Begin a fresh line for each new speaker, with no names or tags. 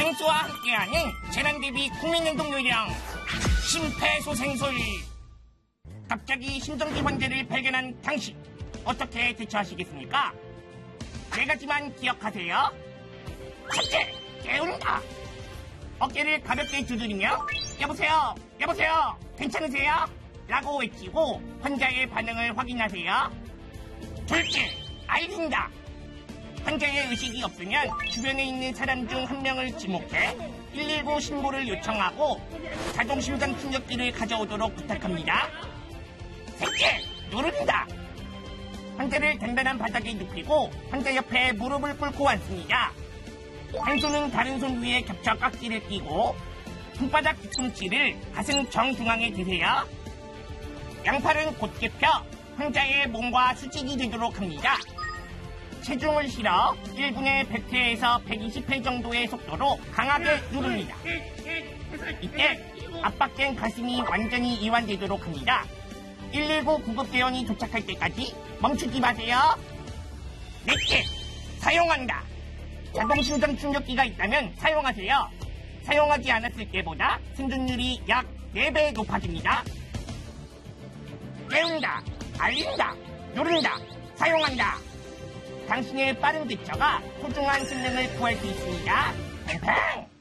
땡스와 함께하는 재난 대비 국민연동 요령 심폐소생술. 갑자기 심정지 환자를 발견한 당신, 어떻게 대처하시겠습니까? 네 가지만 기억하세요. 첫째, 깨운다. 어깨를 가볍게 두드리며 여보세요, 여보세요, 괜찮으세요? 라고 외치고 환자의 반응을 확인하세요. 둘째, 알린다. 환자의 의식이 없으면 주변에 있는 사람 중 한 명을 지목해 119 신고를 요청하고 자동심장 충격기를 가져오도록 부탁합니다. 셋째, 누른다. 환자를 단단한 바닥에 눕히고 환자 옆에 무릎을 꿇고 앉습니다. 한 손은 다른 손 위에 겹쳐 깍지를 끼고 손바닥 뒤꿈치를 가슴 정중앙에 대세요. 양팔은 곧게 펴 환자의 몸과 수직이 되도록 합니다. 체중을 실어 1분에 100회에서 120회 정도의 속도로 강하게 누릅니다. 이때 압박된 가슴이 완전히 이완되도록 합니다. 119 구급대원이 도착할 때까지 멈추지 마세요. 넷째, 사용한다. 자동심장 충격기가 있다면 사용하세요. 사용하지 않았을 때보다 생존율이 약 4배 높아집니다. 깨운다, 알린다, 누른다, 사용한다. 당신의 빠른 대처가 소중한 생명을 구할 수 있습니다. 팽팽!